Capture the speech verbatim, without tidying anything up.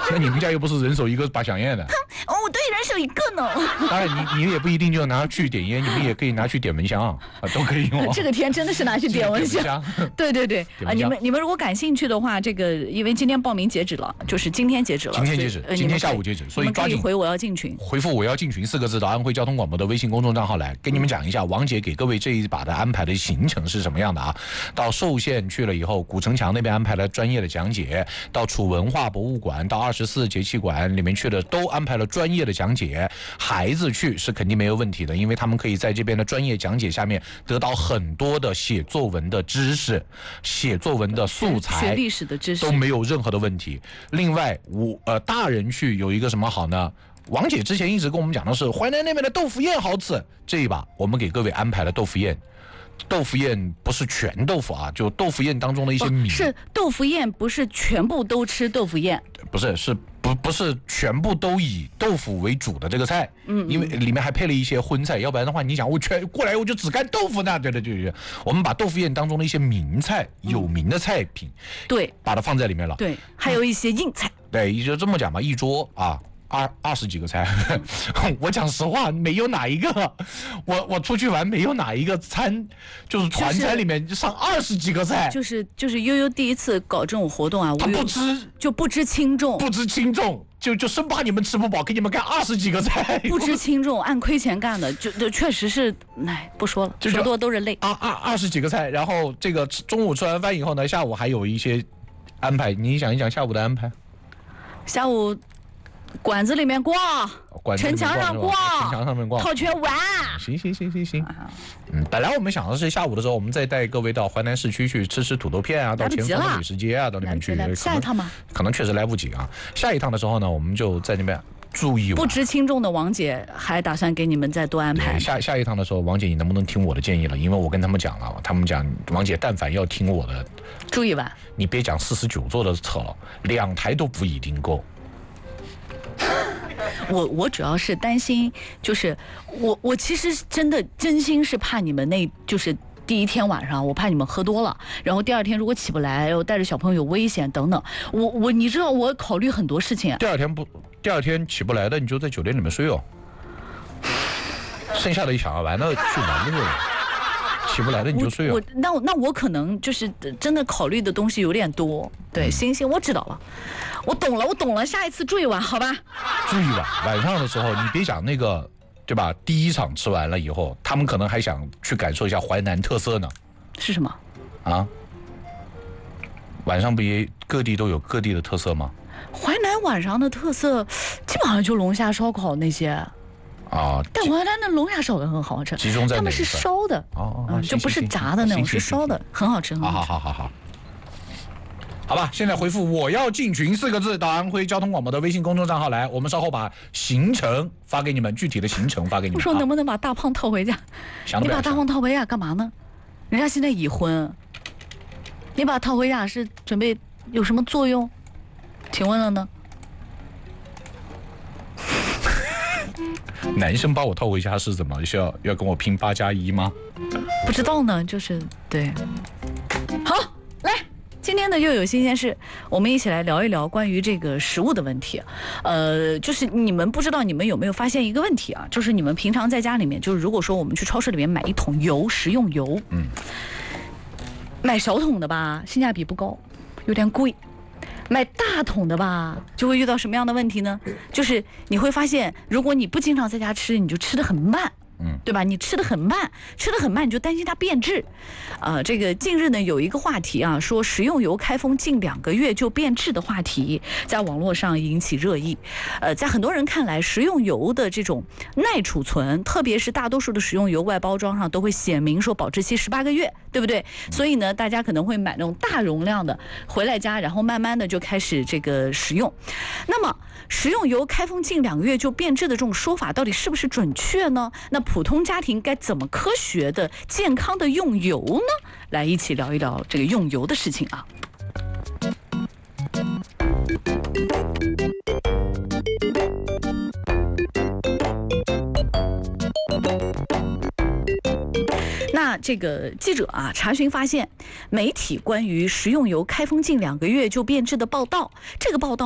那你们家又不是人手一个把香烟的。 哦，对，人手一个呢。 当然你，你也不一定就拿去点烟，你们也可以拿去点蚊香啊，都可以用。 这个天真的是拿去点蚊香。对对对啊，你们你们如果感兴趣的话，这个因为今天报名截止了，就是今天截止了。 今天截止，今天下午截止，所以抓紧回我要进群， 回复我要进群四个字到安徽交通广播的微信公众账号来，跟你们讲一下王姐给各位这一把的安排的行程是什么样的啊？到寿县去了以后，古城墙那边安排了专业的讲解，到楚文化博物馆，到二十四节气馆里面去的都安排了专业的讲解。孩子去是肯定没有问题的，因为他们可以在这边的专业讲解下面得到很多的写作文的知识、写作文的素材、 学历史的知识都没有任何的问题。另外，我呃大人去有一个什么好呢？王姐之前一直跟我们讲的是淮南那边的豆腐宴好吃，这一把我们给各位安排了豆腐宴。豆腐宴不是全豆腐啊，就豆腐宴当中的一些米。 是豆腐宴，不是全部都吃豆腐宴。 不是，是不不是全部都以豆腐为主的这个菜，嗯，因为里面还配了一些荤菜，要不然的话，你想我全过来我就只干豆腐呢，对对对对，我们把豆腐宴当中的一些名菜、有名的菜品， 对， 把它放在里面了。 对，还有一些硬菜。 对，就这么讲吧，一桌啊。二二十几个菜，我讲实话，没有哪一个，我我出去玩没有哪一个餐，就是团餐里面上二十几个菜， 就是就是悠悠第一次搞这种活动啊， 他不知就不知轻重， 不知轻重，就就生怕你们吃不饱，给你们干二十几个菜， 不知轻重，按亏钱干的，就就确实是，哎，不说了， 就说多都是泪。 二二二十几个菜，然后这个中午吃完饭以后呢，下午还有一些安排，你想一想下午的安排， 下午。馆子里面逛，城墙上逛， 城墙上面逛， 套圈玩。 行行行行行，嗯，本来我们想的是下午的时候，我们再带各位到淮南市区去吃吃土豆片啊，到前方的美食街啊，到那边去。 下一趟吗？ 可能确实来不及啊。下一趟的时候呢，我们就在那边注意。 不知轻重的王姐还打算给你们再多安排。 下下一趟的时候，王姐你能不能听我的建议了？因为我跟他们讲了，他们讲王姐但凡要听我的， 注意玩。 你别讲四十九座的车了，两台都不一定够。 我我主要是担心，就是我我其实真的真心是怕你们那就是第一天晚上，我怕你们喝多了，然后第二天如果起不来，又带着小朋友有危险等等。我我你知道我考虑很多事情啊。 第二天不，第二天起不来的你就在酒店里面睡哦。剩下的想要玩的去玩那个。起不来的你就睡哦。 我那那我可能就是真的考虑的东西有点多。对，行行，我知道了，我懂了，我懂了。下一次注意玩，好吧？ 注意玩，晚上的时候你别讲那个，对吧？第一场吃完了以后，他们可能还想去感受一下淮南特色呢。 是什么？ 啊？晚上不也各地都有各地的特色吗？ 淮南晚上的特色，基本上就龙虾烧烤那些。 啊， 但淮南的龙虾烧的很好吃， 集中在他们是烧的， 哦， 嗯，就不是炸的那种，是烧的，很好吃，很好吃。 好好好好好，好吧，现在回复我要进群四个字到安徽交通广播的微信公众账号来，我们稍后把行程发给你们，具体的行程发给你们。 我说能不能把大胖套回家？你把大胖套回家干嘛呢？人家现在已婚，你把他套回家是准备有什么作用？请问了呢？ 男生把我套回家是怎么？是要要跟我拼八加一吗？ 不知道呢，就是对。好，来，今天的又有新鲜事，我们一起来聊一聊关于这个食物的问题。呃，就是你们不知道你们有没有发现一个问题啊？就是你们平常在家里面，就是如果说我们去超市里面买一桶油，食用油，嗯，买小桶的吧，性价比不高，有点贵。买大桶的吧，就会遇到什么样的问题呢？就是你会发现，如果你不经常在家吃，你就吃得很慢。嗯，对吧？你吃得很慢，吃得很慢，你就担心它变质。呃，这个近日呢有一个话题啊，说食用油开封近两个月就变质的话题，在网络上引起热议。呃，在很多人看来，食用油的这种耐储存，特别是大多数的食用油外包装上都会写明说保质期十八个月，对不对？所以呢，大家可能会买那种大容量的回来家，然后慢慢的就开始这个食用。那么食用油开封近两个月就变质的这种说法到底是不是准确呢？那普通家庭该怎么科学的、健康的用油呢？来一起聊一聊这个用油的事情啊。那这个记者啊，查询发现媒体关于食用油开封近两个月就变质的报道，这个报道